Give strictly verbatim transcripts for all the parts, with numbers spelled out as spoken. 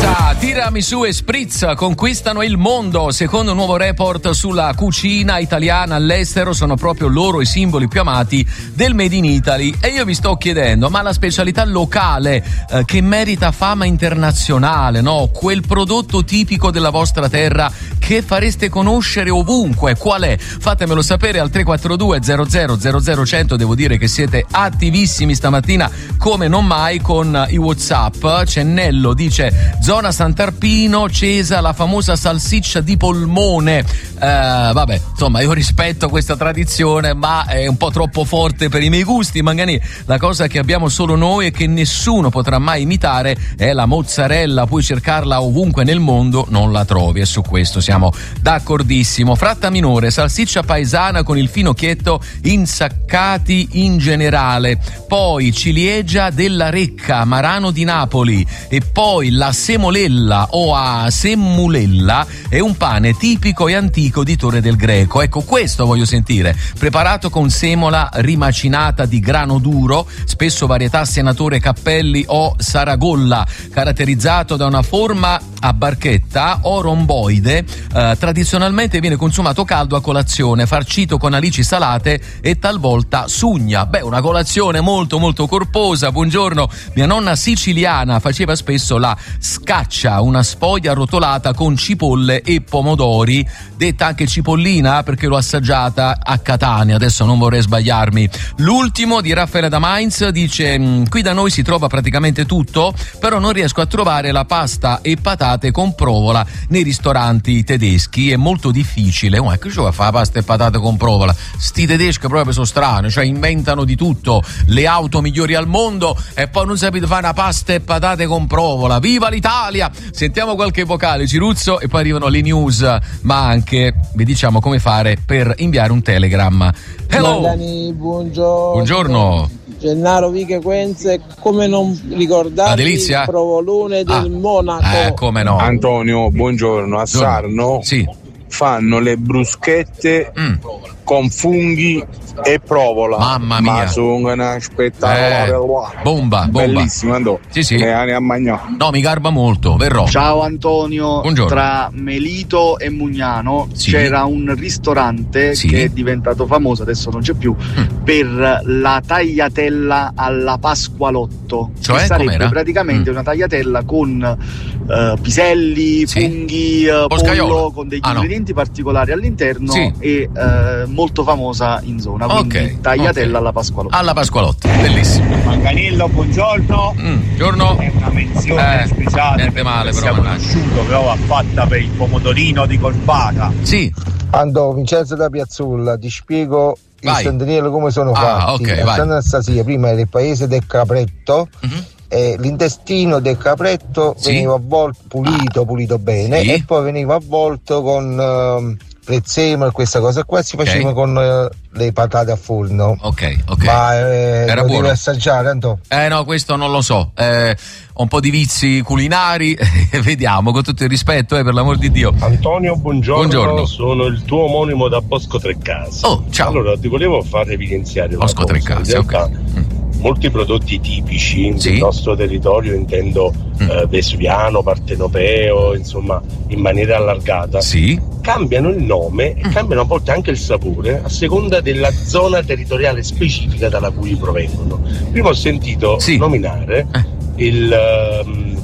Pizza, tiramisù e spritz conquistano il mondo. Secondo un nuovo report sulla cucina italiana all'estero, sono proprio loro i simboli più amati del Made in Italy. E io vi sto chiedendo, ma la specialità locale eh, che merita fama internazionale, no? Quel prodotto tipico della vostra terra che fareste conoscere ovunque, qual è? Fatemelo sapere al tre quattro due zero zero zero zero cento. Devo dire che siete attivissimi stamattina come non mai con i WhatsApp. Cennello dice: zona Sant'Arpino, Cesa, la famosa salsiccia di polmone. Eh, vabbè, insomma, io rispetto questa tradizione, ma è un po' troppo forte per i miei gusti. Mangani, la cosa che abbiamo solo noi e che nessuno potrà mai imitare è la mozzarella. Puoi cercarla ovunque nel mondo, non la trovi, e su questo siamo d'accordissimo. Fratta minore, salsiccia paesana con il finocchietto insaccati in generale, poi ciliegia della Recca, Marano di Napoli, e poi la semolella o a semmulella è un pane tipico e antico di Torre del Greco. Ecco, questo voglio sentire, preparato con semola rimacinata di grano duro, spesso varietà Senatore Cappelli o Saragolla, caratterizzato da una forma a barchetta o romboide. Eh, tradizionalmente viene consumato caldo a colazione, farcito con alici salate e talvolta sugna. Beh, una colazione molto molto corposa. Buongiorno, mia nonna siciliana faceva spesso la scaccia, una sfoglia arrotolata con cipolle e pomodori, detta anche cipollina perché l'ho assaggiata a Catania, adesso non vorrei sbagliarmi. L'ultimo di Raffaele da Mainz dice: qui da noi si trova praticamente tutto, però non riesco a trovare la pasta e patate con provola nei ristoranti tedeschi, è molto difficile. Oh, che ci fa pasta e patate con provola? Sti tedeschi proprio sono strani, cioè inventano di tutto, le auto migliori al mondo e poi non sapete fare una pasta e patate con provola. Viva l'Italia! Sentiamo qualche vocale, Ciruzzo, e poi arrivano le news, ma anche vi diciamo come fare per inviare un telegram. Hello! Dani, buongiorno. Buongiorno. Gennaro Vichequenze, come non ricordarvi il provolone del ah. Monaco. Eh, come no. Antonio, buongiorno. A Sarno sì. fanno le bruschette mm. con funghi e provola. Mamma mia, ma sono una spettacolare. Eh, bomba, bomba. Bellissimo, andò. Sì, sì. Ne a no, mi garba molto, verrò. Ciao Antonio. Buongiorno. Tra Melito e Mugnano sì. c'era un ristorante sì. che è diventato famoso, adesso non c'è più, mm. per la tagliatella alla Pasqualotto. Cioè, che sarebbe com'era? praticamente mm. una tagliatella con uh, piselli, sì. funghi, uh, pollo, con degli ah, ingredienti no. particolari all'interno sì. e uh, molto famosa in zona. Quindi okay, tagliatella okay. alla Pasqualotto. Alla Pasqualotto, bellissimo. Manganello, buongiorno. Mm, buongiorno. È una menzione eh, speciale. Niente male, però. Siamo conosciuto, però va fatta per il pomodorino di Colpata. Sì. Andò Vincenzo da Piazzulla, ti spiego vai. il San Daniele come sono ah, fatti. Okay, a San Anastasia prima era il paese del capretto. Mm-hmm. E l'intestino del capretto sì. veniva avvolto, pulito, ah, pulito bene, sì. e poi veniva avvolto con uh, prezzemolo e questa cosa qua si faceva okay. con uh, le patate a forno. Ok, ok. Ma eh, era lo buono. devi assaggiare, Anto? Eh no, questo non lo so. Eh, ho un po' di vizi culinari, vediamo, con tutto il rispetto, eh, per l'amor di Dio. Antonio, buongiorno. Buongiorno. Sono il tuo omonimo da Bosco Trecase. Oh, ciao. Allora, ti volevo far evidenziare Bosco una cosa. Trecase, ok. Mm. Molti prodotti tipici sì. del nostro territorio, intendo mm. eh, vesuviano, partenopeo, insomma, in maniera allargata, sì. cambiano il nome e mm. cambiano a volte anche il sapore a seconda della zona territoriale specifica dalla cui provengono. Prima ho sentito sì. nominare eh. il um,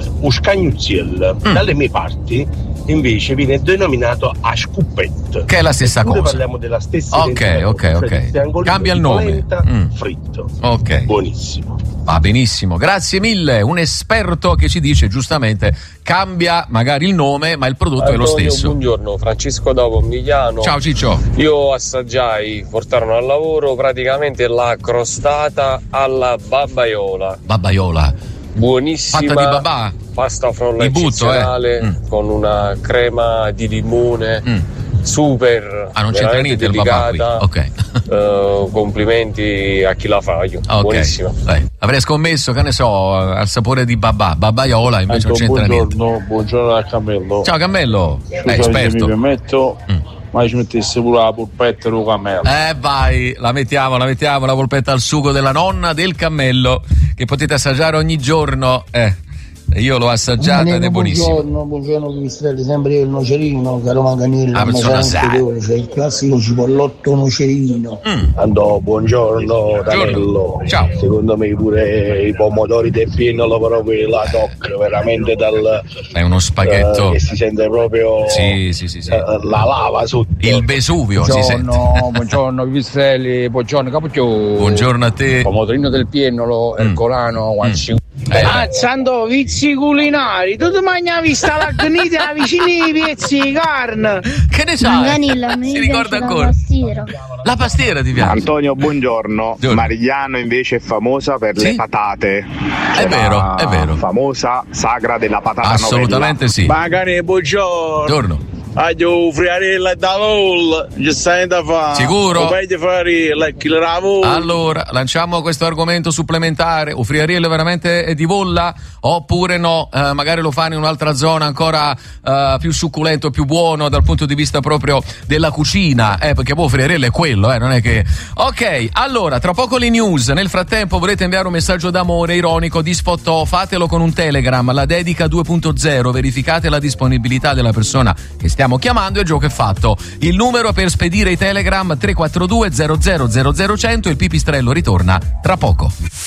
Uscagnuziel, mm. dalle mie parti invece viene denominato Ascuppet, che è la stessa Eppure cosa. Parliamo della stessa ok ok ok cambia il nome mm. fritto ok buonissimo, va benissimo, grazie mille. Un esperto che ci dice giustamente cambia magari il nome ma il prodotto Antonio, è lo stesso. Buongiorno, Francesco da Pomigliano. Ciao Ciccio. Io assaggiai, portarono al lavoro praticamente la crostata alla babbaiola. Babbaiola buonissima, fatta di babà, pasta frolla butto, eccezionale eh. mm. con una crema di limone mm. super, ah non c'entra niente il babà qui. Ok. uh, complimenti a chi la fa, io. Okay. Buonissima. Dai. Avrei scommesso, che ne so, al sapore di babà, babbaiola invece Anto, non c'entra buongiorno, niente. Buongiorno a Cammello. Ciao Cammello. Scusa, è esperto. Mi permetto mm. ma ci mettesse pure la polpetta e lo cammello. Eh vai, la mettiamo, la mettiamo, la polpetta al sugo della nonna del cammello, che potete assaggiare ogni giorno. Eh, Io l'ho assaggiata ed è buonissima. Buongiorno, buongiorno Pipistrelli, sempre io il nocerino, caro Manganello, ah, ma c'è il classico cipollotto nocerino. Mm. Andò, buongiorno Danello. Ciao. Secondo me pure i pomodori del piennolo, proprio la toc, veramente dal è uno spaghetto uh, che si sente proprio sì, sì, sì, sì. Uh, la lava sotto. Il Vesuvio buongiorno, si sente. Buongiorno Pipistrelli, buongiorno Capocchio. Buongiorno a te. Pomodorino del piennolo, mm. Ercolano, mm. Eh, Azzando, vizi culinari, tu ti mangiavi sta la gnita vicino ai pezzi di carne. Che ne sai? Manganilla, mi si ricorda la ancora? Pastiera. La pastiera ti piace? Antonio, buongiorno. Giorno. Marigliano invece è famosa per sì? le patate. È vero, è vero. Famosa sagra della patata. Assolutamente novella. sì. Magari buongiorno. Buongiorno. Aglio friarella da vol, giustamente fa. Sicuro? Friarella, allora, lanciamo questo argomento supplementare. O friariello veramente è di volla? Oppure no? Eh, magari lo fanno in un'altra zona ancora eh, più succulento, più buono dal punto di vista proprio della cucina. Eh, perché poi friariello è quello, eh, non è che. Ok, allora, tra poco le news. Nel frattempo volete inviare un messaggio d'amore ironico di sfottò? Fatelo con un Telegram, la dedica due punto zero. Verificate la disponibilità della persona che stiamo chiamando e il gioco è fatto. Il numero per spedire i Telegram tre quattro due zero zero zero zero cento. Il Pipistrello ritorna tra poco.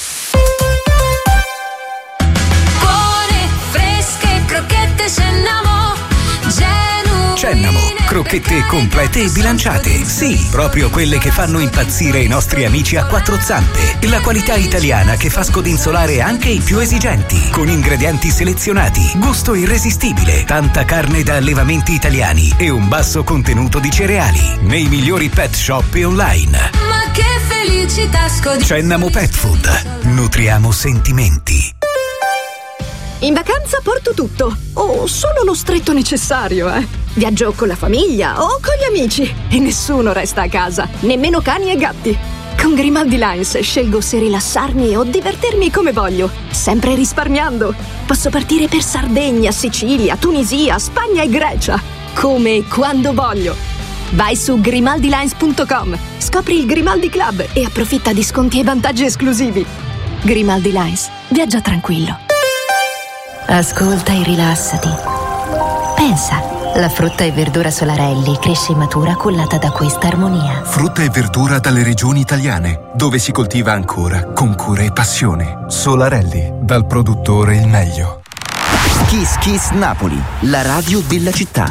Buone, fresche, crocchette Cennamo, Cennamo, crocchette complete e bilanciate. Sì, proprio quelle che fanno impazzire i nostri amici a quattro zampe. La qualità italiana che fa scodinzolare anche i più esigenti. Con ingredienti selezionati, gusto irresistibile, tanta carne da allevamenti italiani e un basso contenuto di cereali. Nei migliori pet shop e online. Ma che felicità scodinzolare. Cennamo Pet Food. Nutriamo sentimenti. In vacanza porto tutto, o solo lo stretto necessario, eh. Viaggio con la famiglia o con gli amici e nessuno resta a casa, nemmeno cani e gatti. Con Grimaldi Lines scelgo se rilassarmi o divertirmi come voglio, sempre risparmiando. Posso partire per Sardegna, Sicilia, Tunisia, Spagna e Grecia, come e quando voglio. Vai su grimaldi lines punto com, scopri il Grimaldi Club e approfitta di sconti e vantaggi esclusivi. Grimaldi Lines, viaggia tranquillo. Ascolta e rilassati. Pensa, la frutta e verdura Solarelli cresce in matura cullata da questa armonia. Frutta e verdura dalle regioni italiane, dove si coltiva ancora con cura e passione. Solarelli, dal produttore il meglio. Kiss Kiss Napoli, la radio della città.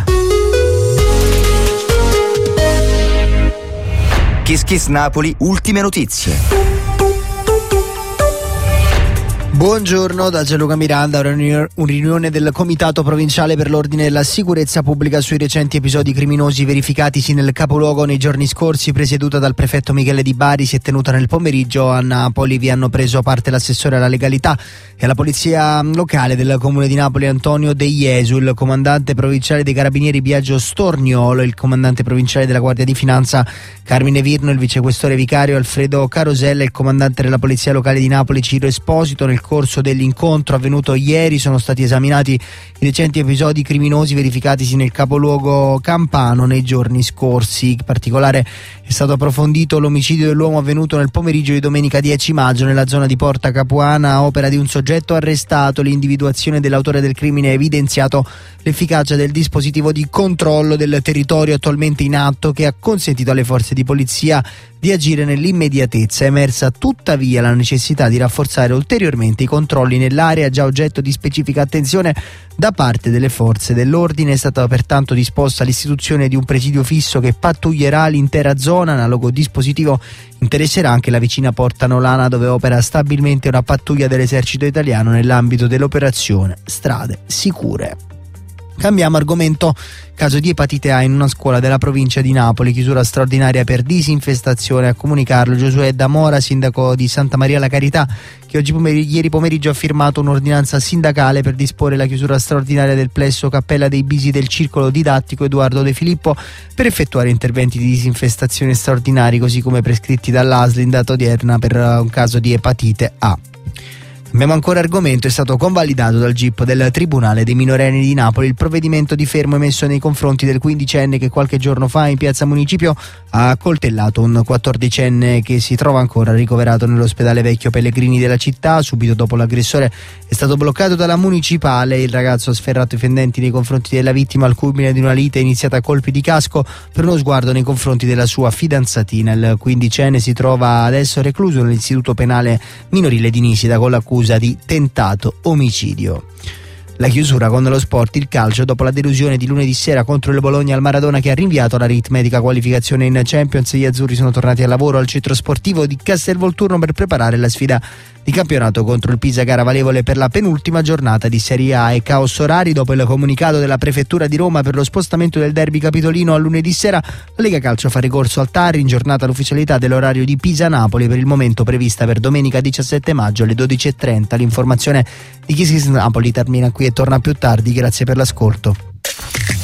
Kiss Kiss Napoli, ultime notizie. Buongiorno da Gianluca Miranda. Una riunione del Comitato Provinciale per l'Ordine e la Sicurezza Pubblica sui recenti episodi criminosi verificatisi nel capoluogo nei giorni scorsi, presieduta dal prefetto Michele Di Bari, si è tenuta nel pomeriggio a Napoli. Vi hanno preso parte l'assessore alla legalità e alla polizia locale del comune di Napoli Antonio De Iesu, il comandante provinciale dei carabinieri Biagio Storniolo, il comandante provinciale della Guardia di Finanza Carmine Virno, il vicequestore vicario Alfredo Carosella e il comandante della polizia locale di Napoli Ciro Esposito. Nel corso dell'incontro avvenuto ieri sono stati esaminati i recenti episodi criminosi verificatisi nel capoluogo campano nei giorni scorsi. In particolare è stato approfondito l'omicidio dell'uomo avvenuto nel pomeriggio di domenica dieci maggio nella zona di Porta Capuana a opera di un soggetto arrestato. L'individuazione dell'autore del crimine ha evidenziato l'efficacia del dispositivo di controllo del territorio attualmente in atto, che ha consentito alle forze di polizia di agire nell'immediatezza. È emersa tuttavia la necessità di rafforzare ulteriormente i controlli nell'area già oggetto di specifica attenzione da parte delle forze dell'ordine. È stata pertanto disposta l'istituzione di un presidio fisso che pattuglierà l'intera zona. Analogo dispositivo interesserà anche la vicina Porta Nolana, dove opera stabilmente una pattuglia dell'esercito italiano nell'ambito dell'operazione Strade Sicure. Cambiamo argomento. Caso di epatite A in una scuola della provincia di Napoli, chiusura straordinaria per disinfestazione. A comunicarlo Giosuè Damora, sindaco di Santa Maria la Carità, che oggi pomer- ieri pomeriggio ha firmato un'ordinanza sindacale per disporre la chiusura straordinaria del plesso Cappella dei Bisi del circolo didattico Edoardo De Filippo per effettuare interventi di disinfestazione straordinari, così come prescritti dall'A S L in data odierna per un caso di epatite A. Abbiamo ancora argomento, è stato convalidato dal G I P del Tribunale dei minorenni di Napoli il provvedimento di fermo emesso nei confronti del quindicenne che qualche giorno fa in piazza Municipio ha accoltellato un quattordicenne che si trova ancora ricoverato nell'ospedale Vecchio Pellegrini della città. Subito dopo l'aggressore è stato bloccato dalla municipale, il ragazzo ha sferrato i fendenti nei confronti della vittima al culmine di una lite iniziata a colpi di casco per uno sguardo nei confronti della sua fidanzatina. Il quindicenne si trova adesso recluso nell'istituto penale minorile di Nisida con l'accusa di tentato omicidio. La chiusura con lo sport, il calcio, dopo la delusione di lunedì sera contro il Bologna al Maradona che ha rinviato la aritmetica qualificazione in Champions, gli azzurri sono tornati al lavoro al centro sportivo di Castelvolturno per preparare la sfida di campionato contro il Pisa, gara valevole per la penultima giornata di Serie A. E caos orari dopo il comunicato della prefettura di Roma per lo spostamento del derby capitolino a lunedì sera. La Lega Calcio fa ricorso al T A R, in giornata l'ufficialità dell'orario di Pisa-Napoli, per il momento prevista per domenica diciassette maggio alle dodici e trenta. L'informazione di Kiss Kiss Napoli termina qui e torna più tardi. Grazie per l'ascolto.